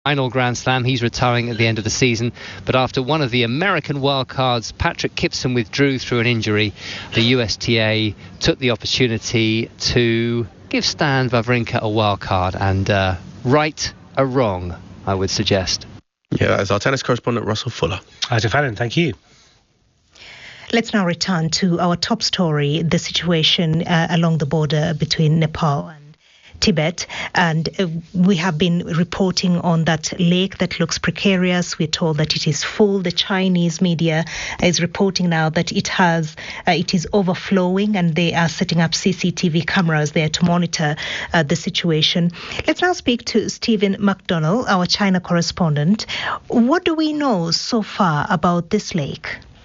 Final Grand Slam. He's retiring at the end of the season, but after one of the American wildcards, Patrick Kipson, withdrew through an injury, the USTA took the opportunity to give Stan Wawrinka a wildcard and right a wrong, I would suggest. Yeah, that is our tennis correspondent Russell Fuller. Isaac Fallon, thank you. Let's now return to our top story, the situation along the border between Nepal and Tibet. And we have been reporting on that lake that looks precarious. We're told that it is full. The Chinese media is reporting now that it is overflowing, and they are setting up CCTV cameras there to monitor the situation. Let's now speak to Stephen McDonnell, our China correspondent. What do we know so far about this lake?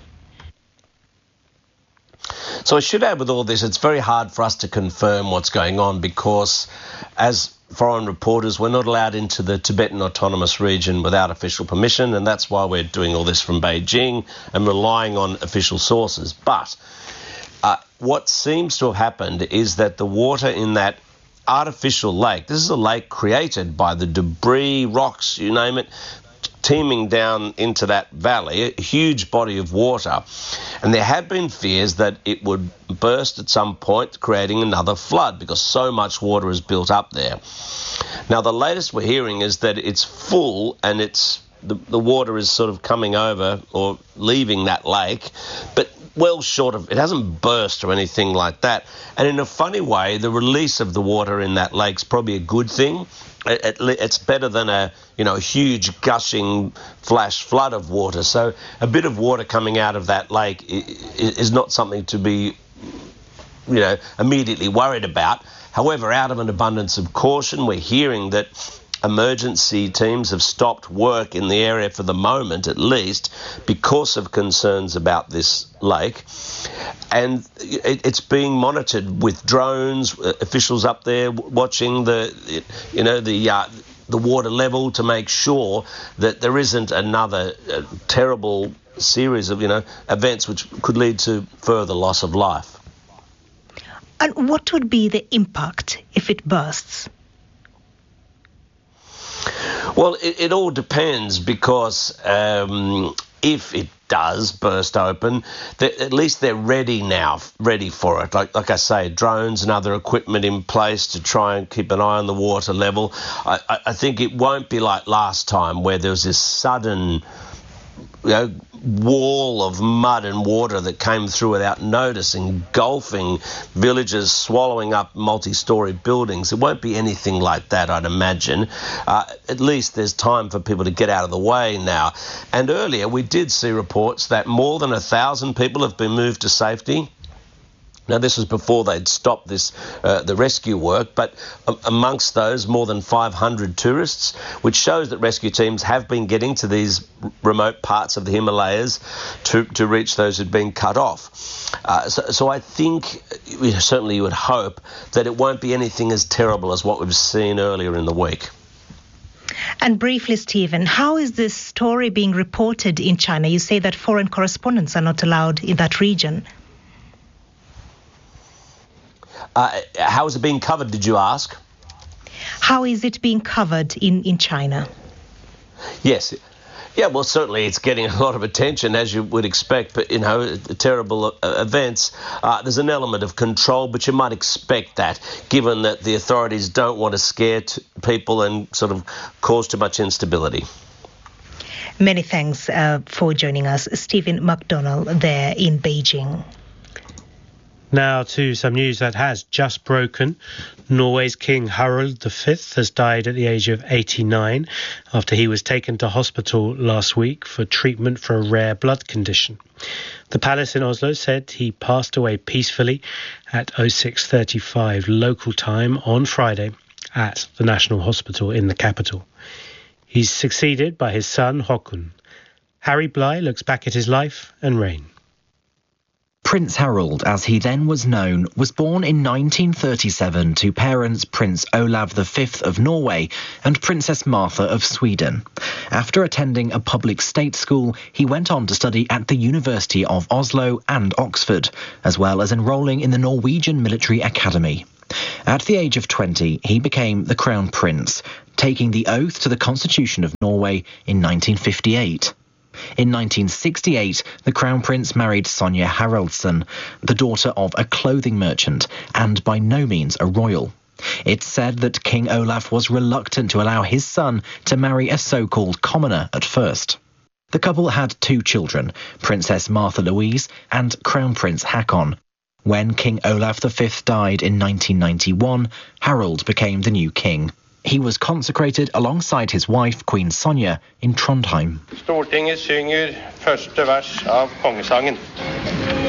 So I should add with all this, it's very hard for us to confirm what's going on because as foreign reporters, we're not allowed into the Tibetan Autonomous Region without official permission, and that's why we're doing all this from Beijing and relying on official sources. But what seems to have happened is that the water in that artificial lake, this is a lake created by the debris, rocks, you name it, teeming down into that valley, a huge body of water. And there had been fears that it would burst at some point, creating another flood because so much water is built up there. Now, the latest we're hearing is that it's full and the water is sort of coming over or leaving that lake, but well short of, it hasn't burst or anything like that. And in a funny way, the release of the water in that lake's probably a good thing. It's better than a huge gushing flash flood of water. So a bit of water coming out of that lake is not something to be, immediately worried about. However, out of an abundance of caution, we're hearing that emergency teams have stopped work in the area for the moment, at least, because of concerns about this lake. And it's being monitored with drones, officials up there watching the water level to make sure that there isn't another terrible series of, events which could lead to further loss of life. And what would be the impact if it bursts? Well, it all depends because if it does burst open, at least they're ready for it. Like I say, drones and other equipment in place to try and keep an eye on the water level. I think it won't be like last time where there was this sudden wall of mud and water that came through without notice, engulfing villages, swallowing up multi-storey buildings. It won't be anything like that, I'd imagine. At least there's time for people to get out of the way now. And earlier we did see reports that more than 1,000 people have been moved to safety. Now, this was before they'd stopped the rescue work, but amongst those, more than 500 tourists, which shows that rescue teams have been getting to these remote parts of the Himalayas to reach those who'd been cut off. So I think, certainly you would hope, that it won't be anything as terrible as what we've seen earlier in the week. And briefly, Stephen, how is this story being reported in China? You say that foreign correspondents are not allowed in that region. How is it being covered, did you ask? How is it being covered in China? Yes. Yeah, well, certainly it's getting a lot of attention, as you would expect, but, terrible events. There's an element of control, but you might expect that, given that the authorities don't want to scare people and sort of cause too much instability. Many thanks for joining us, Stephen McDonnell there in Beijing. Now to some news that has just broken. Norway's King Harald V has died at the age of 89 after he was taken to hospital last week for treatment for a rare blood condition. The palace in Oslo said he passed away peacefully at 06:35 local time on Friday at the National Hospital in the capital. He's succeeded by his son Håkon. Harry Bly looks back at his life and reign. Prince Harald, as he then was known, was born in 1937 to parents Prince Olav V of Norway and Princess Martha of Sweden. After attending a public state school, he went on to study at the University of Oslo and Oxford, as well as enrolling in the Norwegian Military Academy. At the age of 20, he became the Crown Prince. taking the oath to the Constitution of Norway in 1958. In 1968, the Crown Prince married Sonja Haraldsson, the daughter of a clothing merchant and by no means a royal. It's said that King Olaf was reluctant to allow his son to marry a so-called commoner at first. The couple had 2 children, Princess Martha Louise and Crown Prince Haakon. When King Olaf V died in 1991, Harald became the new king. He was consecrated alongside his wife, Queen Sonja, in Trondheim. Stortinget synger første vers av kongesangen.